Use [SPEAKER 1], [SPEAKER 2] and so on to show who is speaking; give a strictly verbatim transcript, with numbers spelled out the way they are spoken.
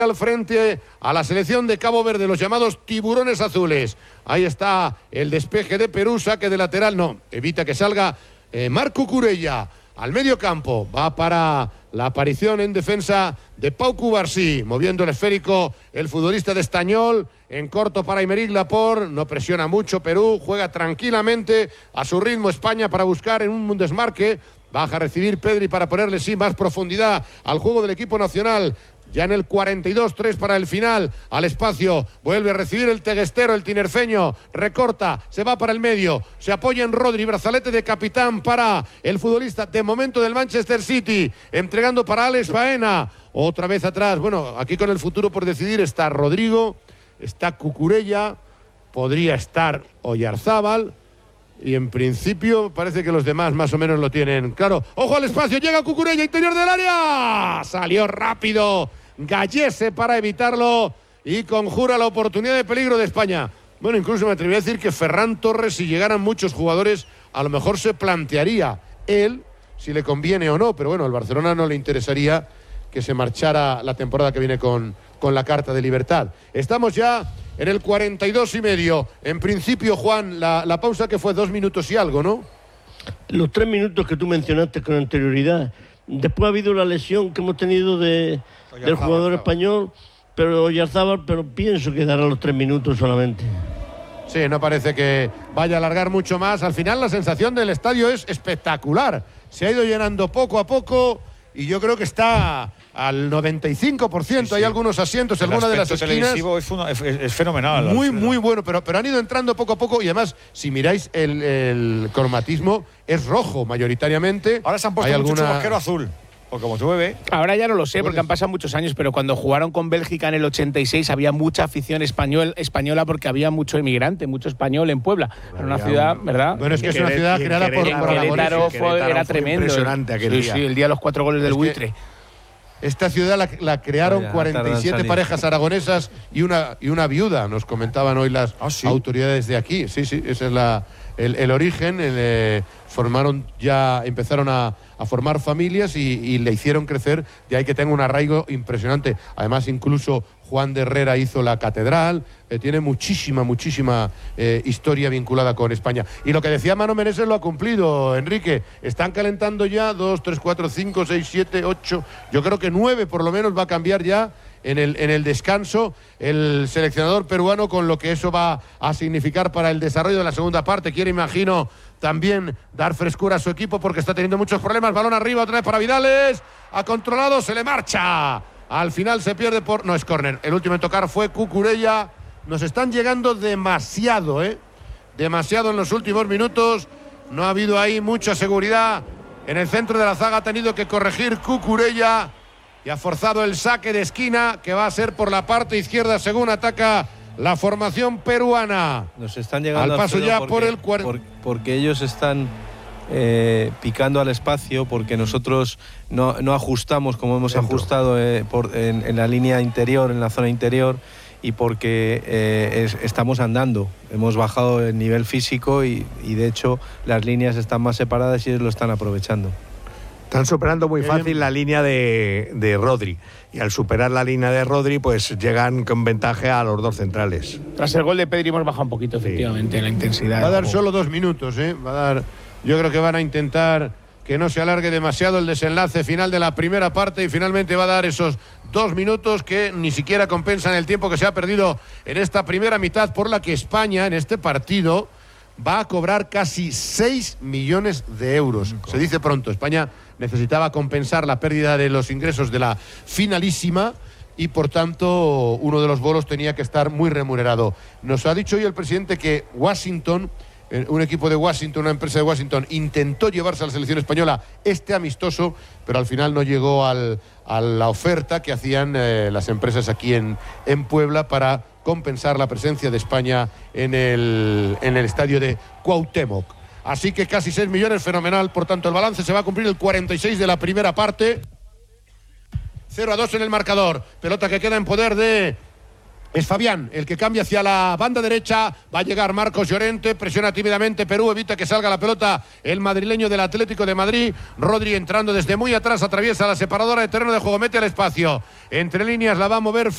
[SPEAKER 1] frente a la selección de Cabo Verde, los llamados tiburones azules. Ahí está el despeje de Perú, saque de lateral, no, evita que salga eh, Marc Cucurella al medio campo, va para la aparición en defensa de Pau Cubarsí, moviendo el esférico el futbolista de Estañol, en corto para Aymeric Laporte, no presiona mucho Perú, juega tranquilamente a su ritmo España para buscar en un desmarque, baja a recibir Pedri para ponerle sí más profundidad al juego del equipo nacional. Ya en el cuarenta y dos tres para el final, al espacio, vuelve a recibir el teguestero, el tinerfeño, recorta, se va para el medio, se apoya en Rodri, brazalete de capitán para el futbolista de momento del Manchester City, entregando para Alex Baena, otra vez atrás, bueno, aquí con el futuro por decidir está Rodrigo, está Cucurella, podría estar Oyarzábal, y en principio parece que los demás más o menos lo tienen claro. ¡Ojo al espacio! Llega Cucurella, interior del área. Salió rápido Gallese para evitarlo y conjura la oportunidad de peligro de España. Bueno, incluso me atreví a decir que Ferran Torres, si llegaran muchos jugadores, a lo mejor se plantearía él si le conviene o no. Pero bueno, al Barcelona no le interesaría que se marchara la temporada que viene con, con la carta de libertad. Estamos ya en el cuarenta y dos y medio. En principio, Juan, la, la pausa que fue dos minutos y algo, ¿no?
[SPEAKER 2] Los tres minutos que tú mencionaste con anterioridad. Después ha habido la lesión que hemos tenido de, del jugador español, pero Oyarzábal, pero pienso que dará los tres minutos solamente.
[SPEAKER 1] Sí, no parece que vaya a alargar mucho más. Al final la sensación del estadio es espectacular. Se ha ido llenando poco a poco y yo creo que está al noventa y cinco por ciento. Sí, sí. Hay algunos asientos en alguna de las esquinas.
[SPEAKER 3] Es, una, es, es fenomenal.
[SPEAKER 1] Muy, muy bueno, pero, pero han ido entrando poco a poco y además, si miráis el, el cromatismo, es rojo mayoritariamente.
[SPEAKER 3] Ahora se han puesto
[SPEAKER 1] Hay
[SPEAKER 3] mucho
[SPEAKER 1] alguna...
[SPEAKER 3] chubasquero azul. Porque como llueve.
[SPEAKER 4] Ahora ya no lo sé porque han pasado muchos años, pero cuando jugaron con Bélgica en el ochenta y seis había mucha afición español, española porque había mucho emigrante, mucho español en Puebla. Era una ciudad, ¿verdad?
[SPEAKER 1] Bueno, es que es una ciudad creada por, por
[SPEAKER 4] Querétaro fue, era tremendo.
[SPEAKER 5] Impresionante aquel
[SPEAKER 4] sí,
[SPEAKER 5] día.
[SPEAKER 4] Sí, el día de los cuatro goles del buitre.
[SPEAKER 1] Esta ciudad la, la crearon
[SPEAKER 5] Vaya,
[SPEAKER 1] cuarenta y siete parejas aragonesas y una, y una viuda, nos comentaban hoy las
[SPEAKER 3] ¿Ah, sí?
[SPEAKER 1] autoridades de aquí. Sí, sí, ese es la, el, el origen. El, eh, formaron ya, empezaron a, a formar familias y, y le hicieron crecer, de ahí que tenga un arraigo impresionante. Además, incluso Juan de Herrera hizo la catedral, eh, tiene muchísima, muchísima eh, historia vinculada con España. Y lo que decía Mano Meneses lo ha cumplido, Enrique. Están calentando ya dos, tres, cuatro, cinco, seis, siete, ocho, yo creo que nueve por lo menos va a cambiar ya en el, en el descanso el seleccionador peruano, con lo que eso va a significar para el desarrollo de la segunda parte. Quiere, imagino, también dar frescura a su equipo porque está teniendo muchos problemas. Balón arriba otra vez para Vidales, ha controlado, se le marcha. Al final se pierde por... No, es córner. El último en tocar fue Cucurella. Nos están llegando demasiado, ¿eh? Demasiado en los últimos minutos. No ha habido ahí mucha seguridad. En el centro de la zaga ha tenido que corregir Cucurella y ha forzado el saque de esquina que va a ser por la parte izquierda según ataca la formación peruana.
[SPEAKER 6] Nos están llegando
[SPEAKER 1] al paso ya
[SPEAKER 6] porque,
[SPEAKER 1] por el cuarenta.
[SPEAKER 6] Por, porque ellos están... Eh, picando al espacio porque nosotros no, no ajustamos como hemos Dentro. ajustado eh, por, en, en la línea interior, en la zona interior, y porque eh, es, estamos andando, hemos bajado el nivel físico y, y de hecho las líneas están más separadas y ellos lo están aprovechando.
[SPEAKER 5] Están superando muy fácil la línea de, de Rodri, y al superar la línea de Rodri pues llegan con ventaja a los dos centrales.
[SPEAKER 4] Tras el gol de Pedri hemos bajado un poquito, sí, efectivamente, la intensidad.
[SPEAKER 1] Va a dar solo dos minutos, ¿eh? Va a dar... Yo creo que van a intentar que no se alargue demasiado el desenlace final de la primera parte y finalmente va a dar esos dos minutos que ni siquiera compensan el tiempo que se ha perdido en esta primera mitad, por la que España en este partido va a cobrar casi seis millones de euros. Se dice pronto, España necesitaba compensar la pérdida de los ingresos de la finalísima y por tanto uno de los bolos tenía que estar muy remunerado. Nos ha dicho hoy el presidente que Washington... un equipo de Washington, una empresa de Washington, intentó llevarse a la selección española este amistoso, pero al final no llegó al, a la oferta que hacían eh, las empresas aquí en, en Puebla para compensar la presencia de España en el, en el estadio de Cuauhtémoc. Así que casi seis millones, fenomenal. Por tanto, el balance se va a cumplir el cuarenta y seis de la primera parte. cero a dos en el marcador. Pelota que queda en poder de... Es Fabián el que cambia hacia la banda derecha. Va a llegar Marcos Llorente. Presiona tímidamente Perú. Evita que salga la pelota el madrileño del Atlético de Madrid. Rodri entrando desde muy atrás. Atraviesa la separadora de terreno de juego. Mete al espacio. Entre líneas la va a mover